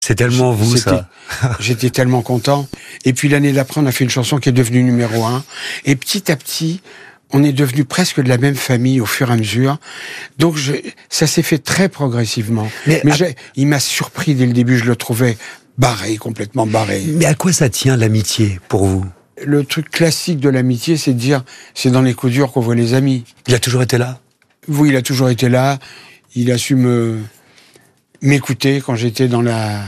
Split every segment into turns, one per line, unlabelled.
C'est tellement vous, ça.
J'étais tellement content. Et puis l'année d'après, on a fait une chanson qui est devenue numéro 1. Et petit à petit, on est devenu presque de la même famille au fur et à mesure. Donc ça s'est fait très progressivement. Mais il m'a surpris dès le début, je le trouvais barré, complètement barré.
Mais à quoi ça tient l'amitié pour vous ?
Le truc classique de l'amitié, c'est de dire, c'est dans les coups durs qu'on voit les amis.
Il a toujours été là ?
Oui, il a toujours été là. Il a su m'écouter quand j'étais dans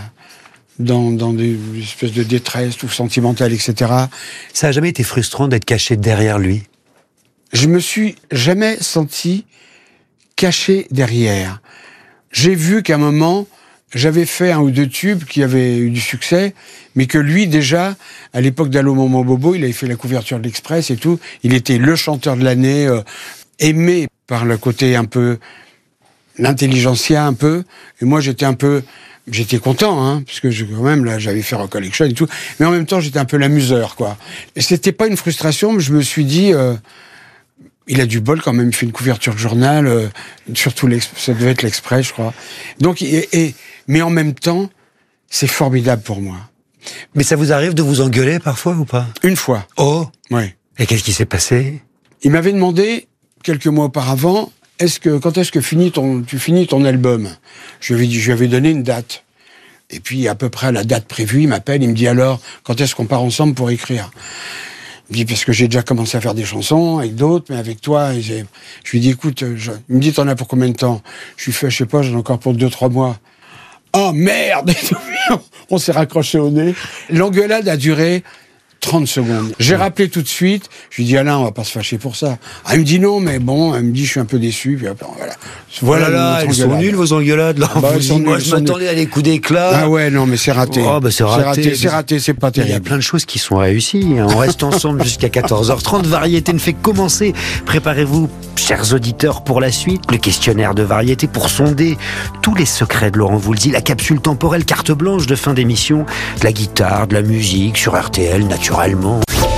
des espèces de détresse, tout sentimentale, etc.
Ça a jamais été frustrant d'être caché derrière lui ?
Je me suis jamais senti caché derrière. J'ai vu qu'à un moment, j'avais fait 1 ou 2 tubes qui avaient eu du succès, mais que lui, déjà, à l'époque d'Allô Maman Bobo, il avait fait la couverture de l'Express et tout. Il était le chanteur de l'année, aimé par le côté un peu, l'intelligentsia un peu. Et moi, j'étais content, hein, parce que quand même, là, j'avais fait Rock Collection et tout. Mais en même temps, j'étais un peu l'amuseur, quoi. Et c'était pas une frustration, mais je me suis dit, il a du bol quand même, il fait une couverture de journal, surtout ça devait être l'Express, je crois. Donc, mais en même temps, c'est formidable pour moi.
Mais ça vous arrive de vous engueuler parfois ou pas ?
Une fois.
Oh ?
Ouais.
Et qu'est-ce qui s'est passé ?
Il m'avait demandé, quelques mois auparavant, quand est-ce que tu finis ton album ? Je lui avais donné une date. Et puis, à peu près à la date prévue, il m'appelle, il me dit alors, quand est-ce qu'on part ensemble pour écrire ? Il me dit, parce que j'ai déjà commencé à faire des chansons avec d'autres, mais avec toi, je lui dis, écoute, il me dit, t'en as pour combien de temps ? Je lui fais, je sais pas, j'en ai encore pour 2-3 mois. Oh merde ! On s'est raccroché au nez. L'engueulade a duré 30 secondes. J'ai rappelé tout de suite. Je lui dis, Alain, on va pas se fâcher pour ça. Ah, il me dit non, mais bon, il me dit, je suis un peu déçu. Puis après, voilà.
Voilà là, elles sont nulles vos engueulades. Là.
Bah,
moi, je m'attendais à des coups d'éclat.
Ah ouais, non, mais c'est raté.
Oh, bah, c'est raté,
c'est pas terrible.
Il y a plein de choses qui sont réussies. On reste ensemble jusqu'à 14h30. Variété ne fait que commencer. Préparez-vous, chers auditeurs, pour la suite. Le questionnaire de variété pour sonder tous les secrets de Laurent Voulzy. La capsule temporelle carte blanche de fin d'émission. De la guitare, de la musique sur RTL, naturellement.